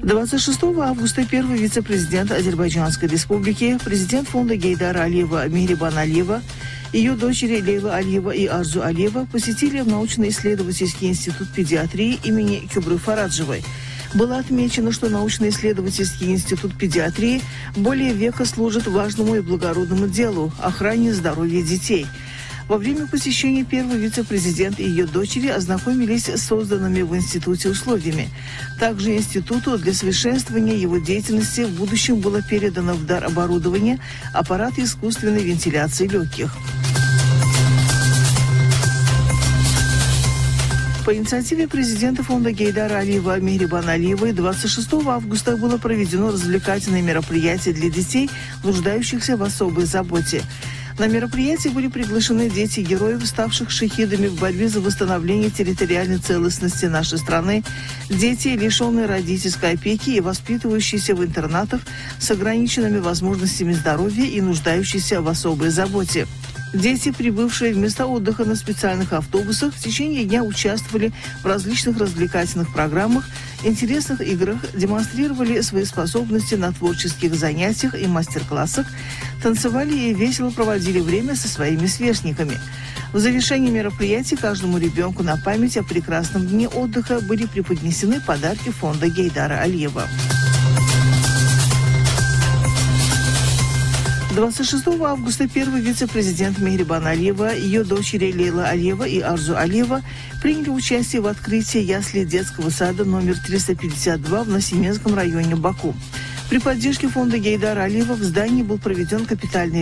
26 августа первый вице-президент Азербайджанской республики, президент фонда Гейдара Алиева Мехрибан Алиева, ее дочери Лейла Алиева и Арзу Алиева посетили научно-исследовательский институт педиатрии имени Кюбры Фараджевой. Было отмечено, что научно-исследовательский институт педиатрии более века служит важному и благородному делу – охране здоровья детей. Во время посещения первый вице-президент и ее дочери ознакомились с созданными в институте условиями. Также институту для совершенствования его деятельности в будущем было передано в дар оборудование аппарат искусственной вентиляции легких. По инициативе президента фонда Гейдара Алиева Мехрибан Алиевой 26 августа было проведено развлекательное мероприятие для детей, нуждающихся в особой заботе. На мероприятии были приглашены дети героев, ставших шахидами в борьбе за восстановление территориальной целостности нашей страны, дети, лишенные родительской опеки и воспитывающиеся в интернатах с ограниченными возможностями здоровья и нуждающиеся в особой заботе. Дети, прибывшие в места отдыха на специальных автобусах, в течение дня участвовали в различных развлекательных программах, интересных играх, демонстрировали свои способности на творческих занятиях и мастер-классах, танцевали и весело проводили время со своими сверстниками. В завершении мероприятия каждому ребенку на память о прекрасном дне отдыха были преподнесены подарки фонда Гейдара Алиева. 26 августа первый вице-президент Мехрибан Алиева, ее дочери Лейла Алиева и Арзу Алиева приняли участие в открытии ясли детского сада номер 352 в Насименском районе Баку. При поддержке фонда Гейдара Алиева в здании был проведен капитальный